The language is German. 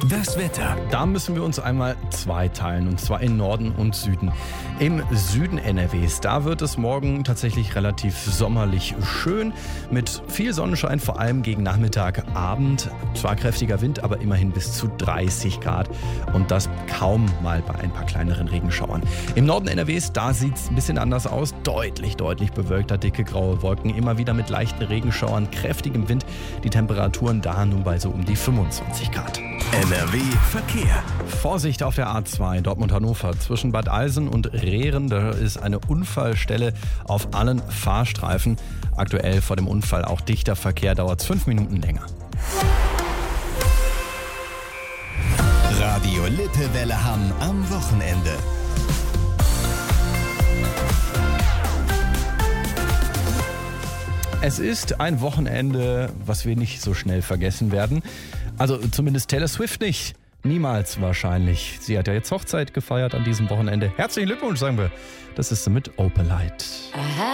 Das Wetter. Da müssen wir uns einmal zweiteilen, und zwar in Norden und Süden. Im Süden NRWs, da wird es morgen tatsächlich relativ sommerlich schön, mit viel Sonnenschein, vor allem gegen Nachmittag, Abend. Zwar kräftiger Wind, aber immerhin bis zu 30 Grad und das kaum mal bei ein paar kleineren Regenschauern. Im Norden NRWs, da sieht es ein bisschen anders aus. Deutlich bewölkter, dicke graue Wolken, immer wieder mit leichten Regenschauern, kräftigem Wind. Die Temperaturen da nun bei so um die 25 Grad. NRW Verkehr. Vorsicht auf der A2 Dortmund-Hannover zwischen Bad Alsen und Rehren. Da ist eine Unfallstelle auf allen Fahrstreifen. Aktuell vor dem Unfall auch dichter Verkehr, dauert es 5 Minuten länger. Radio Lippewelle Hamm am Wochenende. Es ist ein Wochenende, was wir nicht so schnell vergessen werden. Also zumindest Taylor Swift nicht. Niemals wahrscheinlich. Sie hat ja jetzt Hochzeit gefeiert an diesem Wochenende. Herzlichen Glückwunsch, sagen wir. Das ist mit Opalite.